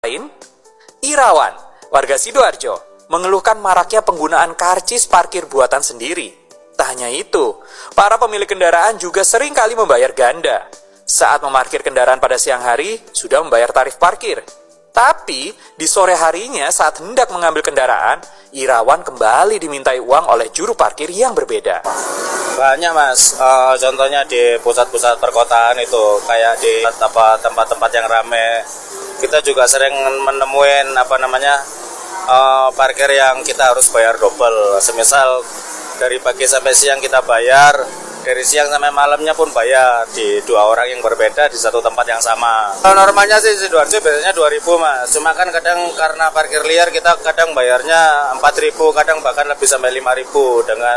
lain, Irawan, warga Sidoarjo, mengeluhkan maraknya penggunaan karcis parkir buatan sendiri. Tak hanya itu, para pemilik kendaraan juga sering kali membayar ganda. Saat memarkir kendaraan pada siang hari, sudah membayar tarif parkir. Tapi, di sore harinya saat hendak mengambil kendaraan, Irawan kembali dimintai uang oleh juru parkir yang berbeda. Banyak mas, contohnya di pusat-pusat perkotaan itu, kayak di tempat-tempat yang ramai. Kita juga sering menemuin parkir yang kita harus bayar double. Semisal dari pagi sampai siang kita bayar, dari siang sampai malamnya pun bayar di dua orang yang berbeda di satu tempat yang sama. Normalnya sih Sidoarjo biasanya 2.000 mas. Cuma kan kadang karena parkir liar kita kadang bayarnya 4.000, kadang bahkan lebih sampai 5.000 dengan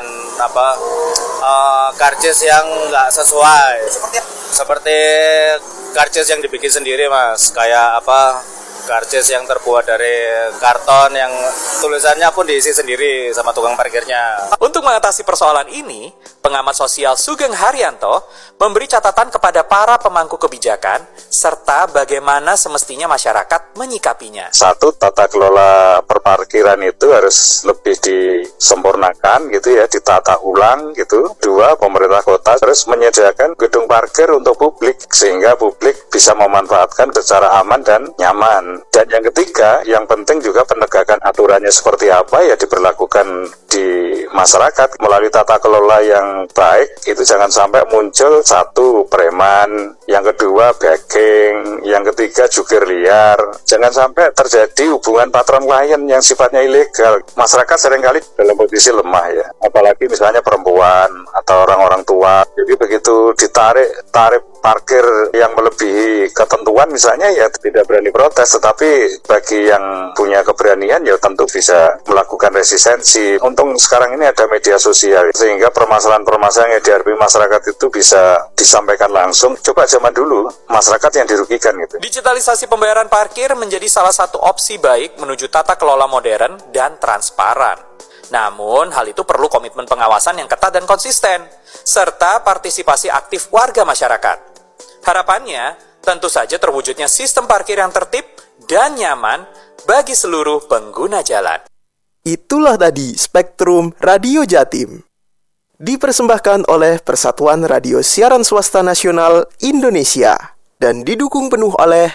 karcis yang nggak sesuai. Seperti karcis yang dibikin sendiri mas, kayak karcis yang terbuat dari karton yang tulisannya pun diisi sendiri sama tukang parkirnya. Untuk mengatasi persoalan ini, pengamat sosial Sugeng Haryanto memberi catatan kepada para pemangku kebijakan serta bagaimana semestinya masyarakat menyikapinya. Satu, tata kelola perparkiran itu harus lebih disempurnakan gitu ya, ditata ulang gitu. Dua, pemerintah kota harus menyediakan gedung parkir untuk publik sehingga publik bisa memanfaatkan secara aman dan nyaman. Dan yang ketiga, yang penting juga penegakan aturannya seperti apa ya diberlakukan di masyarakat melalui tata kelola yang baik. Itu jangan sampai muncul satu, preman, yang kedua begging, yang ketiga jukir liar. Jangan sampai terjadi hubungan patron klien yang sifatnya ilegal. Masyarakat seringkali dalam posisi lemah ya, apalagi misalnya perempuan atau orang-orang tua. Jadi begitu ditarik tarif parkir yang melebihi ketentuan misalnya ya tidak berani protes, tetapi bagi yang punya keberanian ya tentu bisa melakukan resistensi. Untung sekarang ini ada media sosial sehingga permasalahan-permasalahan yang dihadapi masyarakat itu bisa disampaikan langsung. Coba zaman dulu masyarakat yang dirugikan gitu. Digitalisasi pembayaran parkir menjadi salah satu opsi baik menuju tata kelola modern dan transparan. Namun, hal itu perlu komitmen pengawasan yang ketat dan konsisten, serta partisipasi aktif warga masyarakat. Harapannya, tentu saja terwujudnya sistem parkir yang tertib dan nyaman bagi seluruh pengguna jalan. Itulah tadi Spektrum Radio Jatim. Dipersembahkan oleh Persatuan Radio Siaran Swasta Nasional Indonesia dan didukung penuh oleh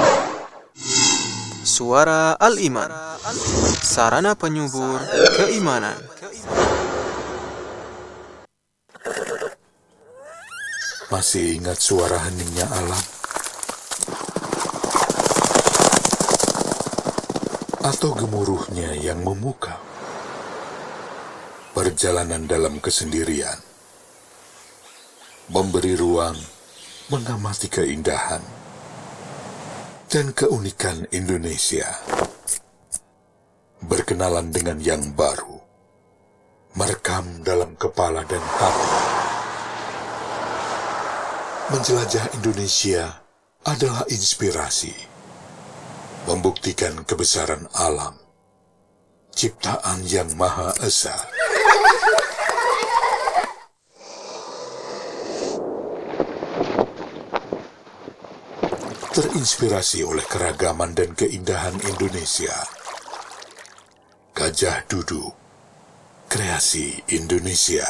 Suara Al-Iman, sarana penyubur keimanan. Masih ingat suara heningnya alam? Atau gemuruhnya yang memukau? Perjalanan dalam kesendirian, memberi ruang, mengamati keindahan dan keunikan Indonesia. Berkenalan dengan yang baru, merekam dalam kepala dan hati. Menjelajah Indonesia adalah inspirasi, membuktikan kebesaran alam, ciptaan yang Maha Esa. Terinspirasi oleh keragaman dan keindahan Indonesia. Gajah Duduk, kreasi Indonesia.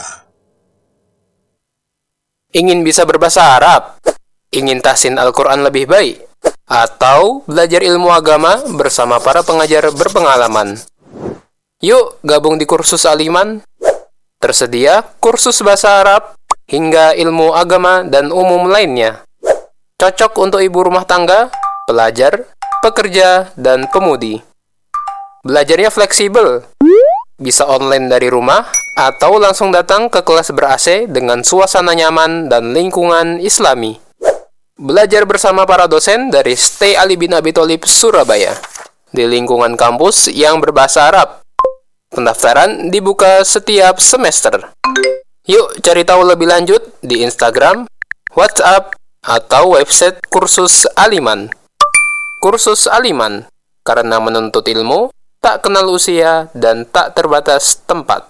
Ingin bisa berbahasa Arab? Ingin tahsin Al-Quran lebih baik? Atau belajar ilmu agama bersama para pengajar berpengalaman? Yuk gabung di kursus Al-Iman. Tersedia kursus bahasa Arab hingga ilmu agama dan umum lainnya. Cocok untuk ibu rumah tangga, pelajar, pekerja, dan pemudi. Belajarnya fleksibel. Bisa online dari rumah atau langsung datang ke kelas ber-AC dengan suasana nyaman dan lingkungan Islami. Belajar bersama para dosen dari Stay Ali bin Abi Thalib Surabaya di lingkungan kampus yang berbahasa Arab. Pendaftaran dibuka setiap semester. Yuk cari tahu lebih lanjut di Instagram, WhatsApp, atau website kursus Al-Iman. Kursus Al-Iman, karena menuntut ilmu tak kenal usia dan tak terbatas tempat.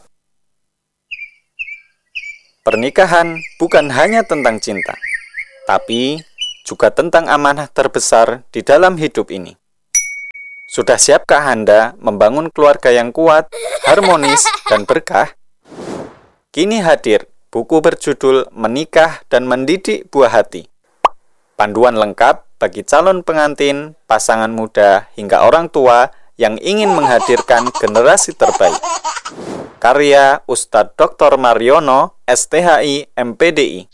Pernikahan bukan hanya tentang cinta, tapi juga tentang amanah terbesar di dalam hidup ini, Sudah siapkah Anda membangun keluarga yang kuat, harmonis, dan berkah? Kini hadir buku berjudul Menikah dan Mendidik Buah Hati. Panduan lengkap bagi calon pengantin, pasangan muda, hingga orang tua yang ingin menghadirkan generasi terbaik. Karya Ustadz Dr. Mariono, STHI, MPDI.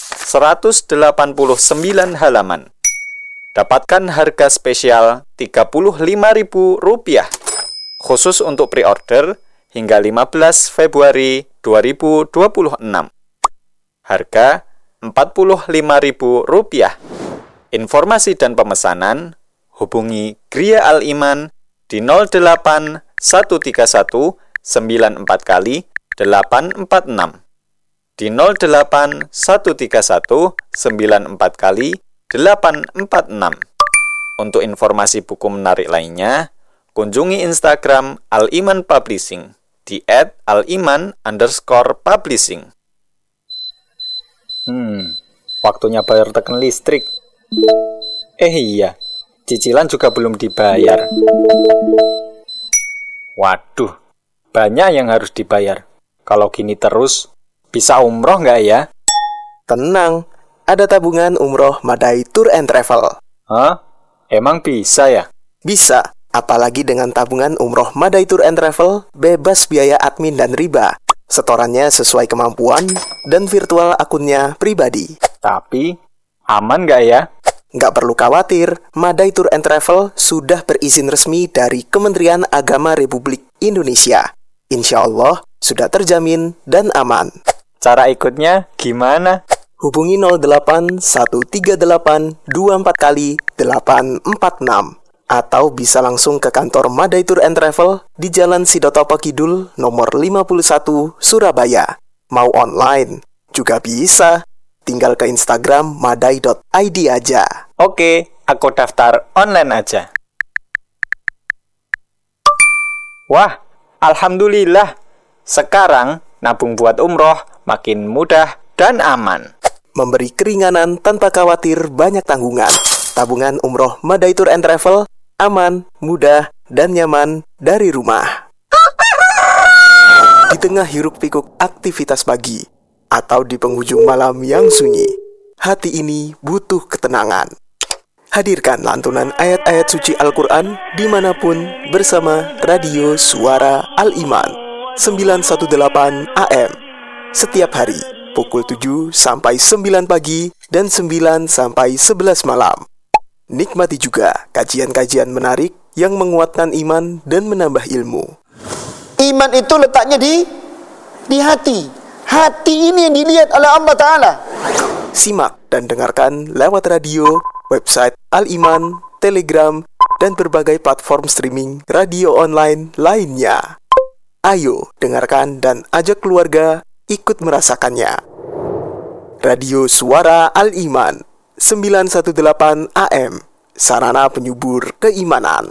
189 halaman. Dapatkan harga spesial Rp35.000 khusus untuk pre-order hingga 15 Februari 2026. Harga Rp45.000. Informasi dan pemesanan hubungi Gria Al-Iman di 08 131 94 kali 846. Di 08 131 94 kali 846. Untuk informasi buku menarik lainnya, kunjungi Instagram Al-Iman Publishing di @aliman_publishing. Waktunya bayar tekan listrik. Iya, cicilan juga belum dibayar. Waduh, banyak yang harus dibayar. Kalau gini terus, bisa umroh nggak ya? Tenang, ada tabungan umroh Madai Tour and Travel. Hah? Emang bisa ya? Bisa, apalagi dengan tabungan umroh Madai Tour and Travel, bebas biaya admin dan riba. Setorannya sesuai kemampuan dan virtual akunnya pribadi. Tapi, aman nggak ya? Nggak perlu khawatir, Madai Tour and Travel sudah berizin resmi dari Kementerian Agama Republik Indonesia. Insya Allah, sudah terjamin dan aman. Cara ikutnya gimana? Hubungi 08 138 24 kali 846 atau bisa langsung ke kantor Madai Tour and Travel di Jalan Sidotopo Kidul nomor 51 Surabaya. Mau online juga bisa. Tinggal ke Instagram madai.id aja. Oke, aku daftar online aja. Wah, alhamdulillah. Sekarang nabung buat umroh makin mudah dan aman. Memberi keringanan tanpa khawatir banyak tanggungan. Tabungan umroh Madai Tour and Travel aman, mudah, dan nyaman dari rumah. Di tengah hiruk-pikuk aktivitas pagi atau di penghujung malam yang sunyi, hati ini butuh ketenangan. Hadirkan lantunan ayat-ayat suci Al-Quran dimanapun bersama Radio Suara Al-Iman 918 AM setiap hari pukul 7 sampai 9 pagi dan 9 sampai 11 malam. Nikmati juga kajian-kajian menarik yang menguatkan iman dan menambah ilmu. Iman itu letaknya di hati. Hati ini yang dilihat oleh Allah Ta'ala. Simak dan dengarkan lewat radio, website Al-Iman, Telegram, dan berbagai platform streaming radio online lainnya. Ayo dengarkan dan ajak keluarga ikut merasakannya. Radio Suara Al-Iman 918 AM, sarana penyubur keimanan.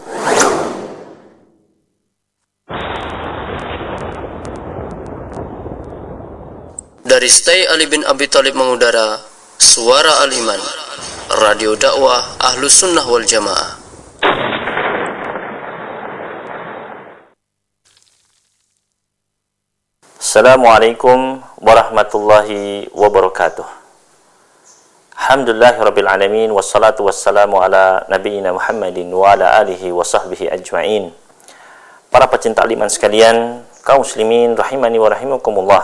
Dari Stay Ali bin Abi Thalib mengudara Suara Al-Iman, radio dakwah Ahlus Sunnah wal Jamaah. Assalamualaikum warahmatullahi wabarakatuh. Alhamdulillahirabbil alamin, wassalatu wassalamu ala nabiyyina Muhammadin wa ala alihi wa sahbihi ajma'in. Para pecinta Al-Iman sekalian, kaum muslimin rahimani wa rahimakumullah.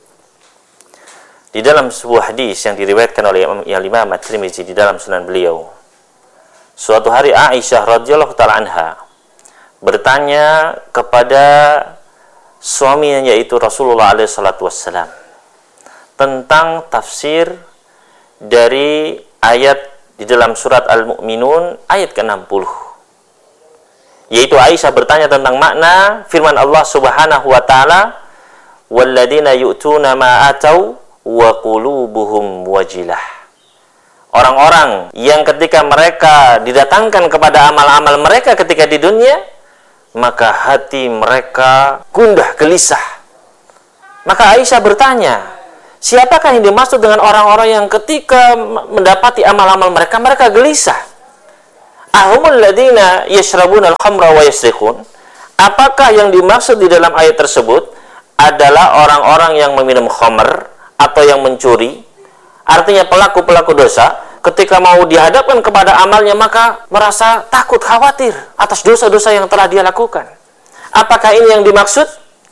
Di dalam sebuah hadis yang diriwayatkan oleh Imam At-Tirmizi di dalam sunan beliau, suatu hari Aisyah radhiyallahu ta'ala anha bertanya kepada suaminya, yaitu Rasulullah alaihi salatu wassalam, tentang tafsir dari ayat di dalam surat Al-Mu'minun ayat ke-60. Yaitu Aisyah bertanya tentang makna firman Allah Subhanahu wa taala, "Walladzina yu'tuna ma atau wa qulubuhum wajilah." Orang-orang yang ketika mereka didatangkan kepada amal-amal mereka ketika di dunia, maka hati mereka gundah gelisah. Maka Aisyah bertanya, siapakah yang dimaksud dengan orang-orang yang ketika mendapati amal-amal mereka, mereka gelisah? Ahumul ladina yashrabuna al-khamra wa yasriqun? Apakah yang dimaksud di dalam ayat tersebut adalah orang-orang yang meminum khamr atau yang mencuri? Artinya pelaku-pelaku dosa ketika mau dihadapkan kepada amalnya maka merasa takut, khawatir atas dosa-dosa yang telah dia lakukan. Apakah ini yang dimaksud?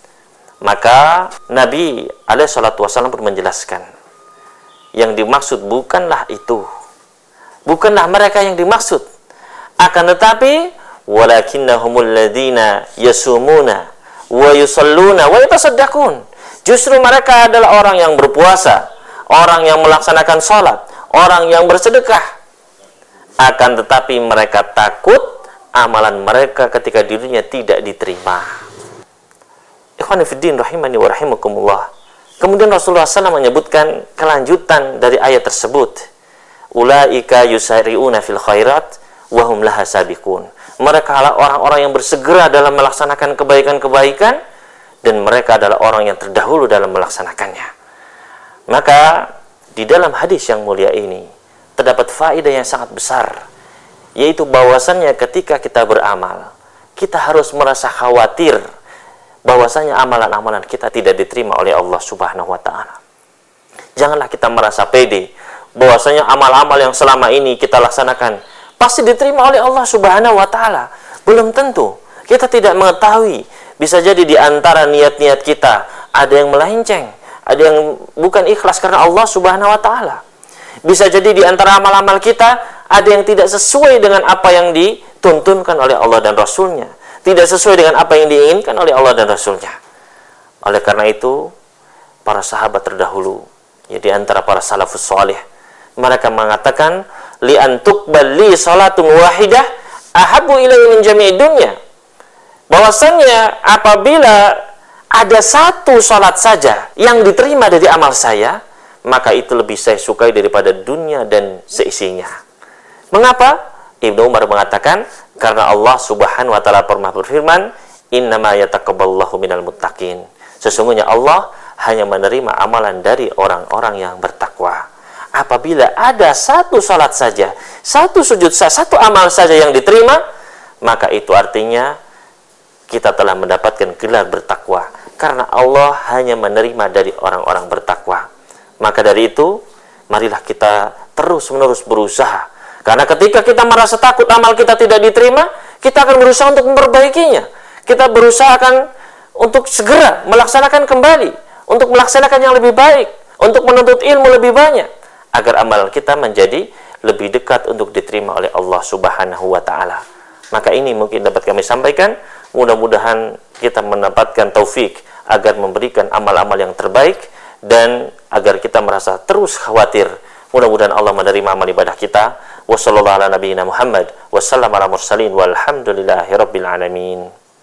Maka Nabi SAW pun menjelaskan, yang dimaksud bukanlah itu, bukanlah mereka yang dimaksud, akan tetapi walakinnahumul ladina yasumuna wa yusalluna wa yatasaddaqun. Justru mereka adalah orang yang berpuasa, orang yang melaksanakan salat, orang yang bersedekah. Akan tetapi mereka takut amalan mereka ketika di dunia tidak diterima. Ikhwani fiddin rahimani wa rahimakumullah. Kemudian Rasulullah SAW menyebutkan kelanjutan dari ayat tersebut. Ulaika yusari'una fil khairat wa hum laha sabiqun. Mereka adalah orang-orang yang bersegera dalam melaksanakan kebaikan-kebaikan dan mereka adalah orang yang terdahulu dalam melaksanakannya. Maka di dalam hadis yang mulia ini terdapat faedah yang sangat besar, yaitu bahwasannya ketika kita beramal, kita harus merasa khawatir bahwasanya amalan-amalan kita tidak diterima oleh Allah Subhanahu wa taala. Janganlah kita merasa pede bahwasanya amal-amal yang selama ini kita laksanakan pasti diterima oleh Allah Subhanahu wa taala. Belum tentu. Kita tidak mengetahui. Bisa jadi di antara niat-niat kita ada yang melenceng, ada yang bukan ikhlas karena Allah Subhanahu wa taala. Bisa jadi di antara amal-amal kita ada yang tidak sesuai dengan apa yang dituntunkan oleh Allah dan Rasulnya, tidak sesuai dengan apa yang diinginkan oleh Allah dan Rasulnya. Oleh karena itu, para sahabat terdahulu, ya di antara para salafus salih, mereka mengatakan, li antuqbal li salatun wahidah ahabbu ilayya min jami'id dunya. Bahwasannya apabila ada satu salat saja yang diterima dari amal saya, maka itu lebih saya sukai daripada dunia dan seisinya. Mengapa? Ibnu Umar mengatakan, karena Allah Subhanahu wa taala pernah berfirman, innama yataqabbalallahu minal muttaqin. Sesungguhnya Allah hanya menerima amalan dari orang-orang yang bertakwa. Apabila ada satu salat saja, satu sujud saja, satu amal saja yang diterima, maka itu artinya kita telah mendapatkan gelar bertakwa. Karena Allah hanya menerima dari orang-orang bertakwa. Maka dari itu, marilah kita terus-menerus berusaha. Karena ketika kita merasa takut amal kita tidak diterima, kita akan berusaha untuk memperbaikinya. Kita berusaha untuk segera melaksanakan kembali, untuk melaksanakan yang lebih baik, untuk menuntut ilmu lebih banyak, agar amal kita menjadi lebih dekat untuk diterima oleh Allah Subhanahu wa taala. Maka ini mungkin dapat kami sampaikan. Mudah-mudahan kita mendapatkan taufik agar memberikan amal-amal yang terbaik dan agar kita merasa terus khawatir. Mudah-mudahan Allah menerima amal ibadah kita. Wassallallahu ala nabiyyina Muhammad wassallam ala mursalin walhamdulillahi rabbil alamin.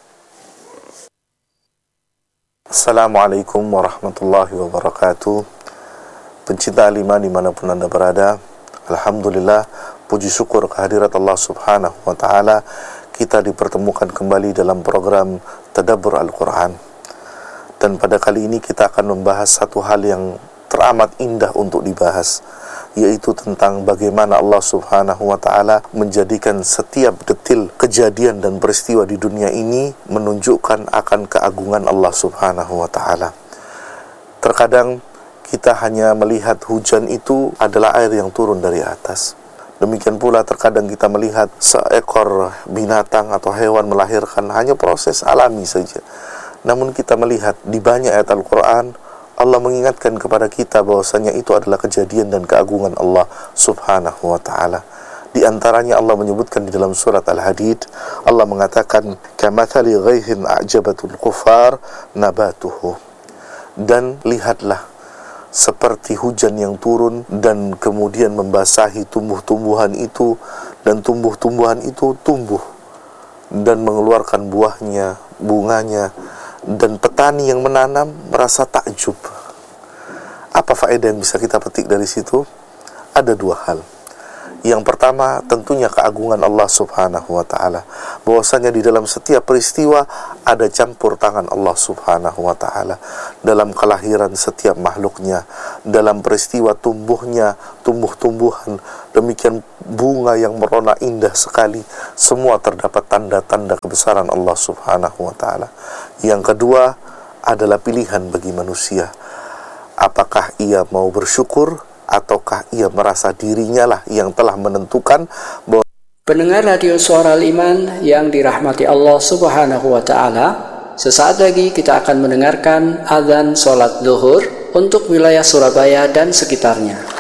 Assalamualaikum warahmatullahi wabarakatuh. Pencinta al-iman dimanapun Anda berada, alhamdulillah, puji syukur kehadirat Allah Subhanahu wa ta'ala, kita dipertemukan kembali dalam program Tadabbur Al-Quran. Dan pada kali ini kita akan membahas satu hal yang teramat indah untuk dibahas, yaitu tentang bagaimana Allah Subhanahu wa ta'ala menjadikan setiap detil kejadian dan peristiwa di dunia ini menunjukkan akan keagungan Allah Subhanahu wa ta'ala. Terkadang kita hanya melihat hujan itu adalah air yang turun dari atas. Demikian pula terkadang kita melihat seekor binatang atau hewan melahirkan, hanya proses alami saja. Namun kita melihat di banyak ayat Al-Quran, Allah mengingatkan kepada kita bahwasanya itu adalah kejadian dan keagungan Allah Subhanahu wa ta'ala. Di antaranya Allah menyebutkan di dalam surat Al-Hadid, Allah mengatakan, kamathali ghaihin a'jabatul kufar nabatuhu. Dan lihatlah, seperti hujan yang turun dan kemudian membasahi tumbuh-tumbuhan itu, dan tumbuh-tumbuhan itu tumbuh dan mengeluarkan buahnya, bunganya, dan petani yang menanam merasa takjub. Apa faedah yang bisa kita petik dari situ? Ada dua hal. Yang pertama tentunya keagungan Allah Subhanahu wa taala. Bahwasanya di dalam setiap peristiwa ada campur tangan Allah Subhanahu wa taala. Dalam kelahiran setiap makhluknya, dalam peristiwa tumbuhnya tumbuh-tumbuhan, demikian bunga yang merona indah sekali, semua terdapat tanda-tanda kebesaran Allah Subhanahu wa taala. Yang kedua adalah pilihan bagi manusia. Apakah ia mau bersyukur ataukah ia merasa dirinya lah yang telah menentukan bahwa... Pendengar Radio Suara Al-Iman yang dirahmati Allah Subhanahu wa taala, sesaat lagi kita akan mendengarkan azan salat zuhur untuk wilayah Surabaya dan sekitarnya.